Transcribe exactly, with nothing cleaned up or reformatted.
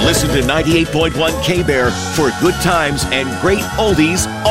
Listen to ninety-eight point one K-Bear for good times and great oldies